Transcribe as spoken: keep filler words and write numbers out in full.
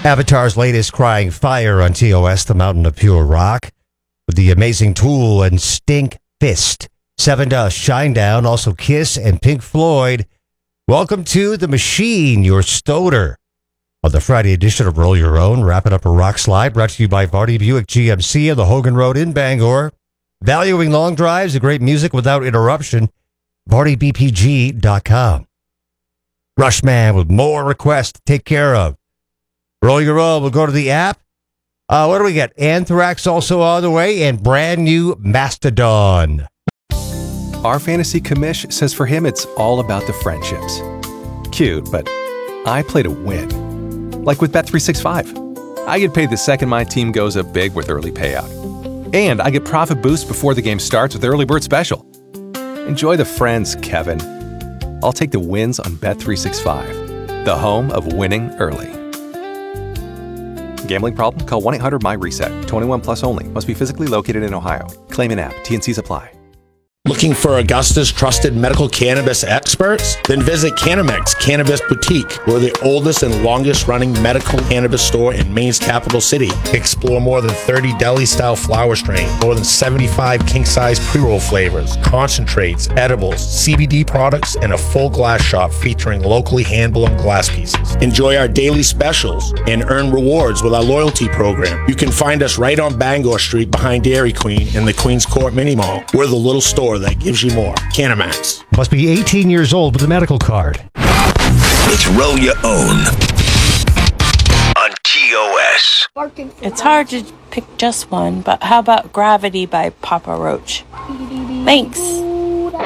Avatar's latest Crying Fire on T O S, the Mountain of Pure Rock, with the amazing Tool and Stink Fist. Seven Dust, Shinedown, also Kiss and Pink Floyd. Welcome to The Machine, your stoner. On the Friday edition of Roll Your Own, wrapping up a rock slide, brought to you by Vardy Buick G M C on the Hogan Road in Bangor. Valuing long drives and great music without interruption, vardy b p g dot com. Rushman with more requests to take care of. Roll Your Own, we'll go to the app. Uh, what do we got? Anthrax also on the way, and brand new Mastodon. Our fantasy commish says for him it's all about the friendships. Cute, but I play to win. Like with Bet three sixty-five. I get paid the second my team goes up big with early payout. And I get profit boost before the game starts with Early Bird Special. Enjoy the friends, Kevin. I'll take the wins on Bet three sixty-five, the home of winning early. Gambling problem? Call one eight hundred my reset. twenty-one plus only. Must be physically located in Ohio. Claim in app. T N Cs apply. Looking for Augusta's trusted medical cannabis experts? Then visit Canamex Cannabis Boutique. We're the oldest and longest running medical cannabis store in Maine's capital city. Explore more than thirty deli-style flower strains, more than seventy-five king-size pre-roll flavors, concentrates, edibles, C B D products, and a full glass shop featuring locally hand-blown glass pieces. Enjoy our daily specials and earn rewards with our loyalty program. You can find us right on Bangor Street behind Dairy Queen in the Queens Court Mini Mall. We're the little store that gives you more. Canamax. Must be eighteen years old with a medical card. It's Roll Your Own on T O S. It's hard to pick just one, but how about Gravity by Papa Roach? Thanks.